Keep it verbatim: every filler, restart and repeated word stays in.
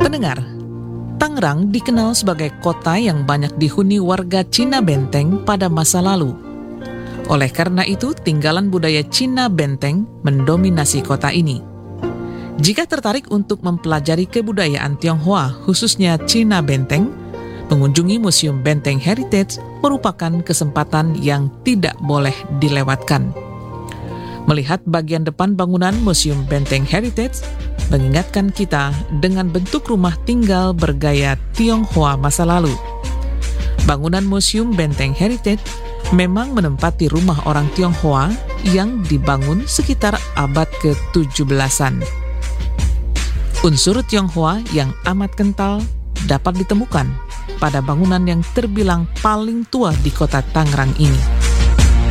Pendengar, Tangerang dikenal sebagai kota yang banyak dihuni warga Cina Benteng pada masa lalu. Oleh karena itu, tinggalan budaya Cina Benteng mendominasi kota ini. Jika tertarik untuk mempelajari kebudayaan Tionghoa, khususnya Cina Benteng, mengunjungi Museum Benteng Heritage merupakan kesempatan yang tidak boleh dilewatkan. Melihat bagian depan bangunan Museum Benteng Heritage mengingatkan kita dengan bentuk rumah tinggal bergaya Tionghoa masa lalu. Bangunan Museum Benteng Heritage memang menempati rumah orang Tionghoa yang dibangun sekitar abad ke tujuh belasan. Unsur Tionghoa yang amat kental dapat ditemukan pada bangunan yang terbilang paling tua di kota Tangerang ini.